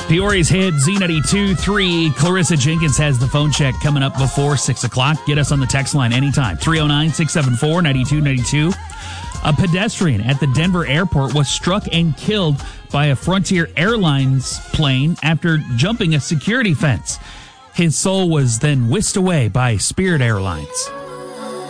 Peoria's hit Z92.3. Clarissa Jenkins has the phone check coming up before 6 o'clock. Get us on the text line anytime. 309-674-9292. A pedestrian at the Denver airport was struck and killed by a Frontier Airlines plane after jumping a security fence. His soul was then whisked away by Spirit Airlines.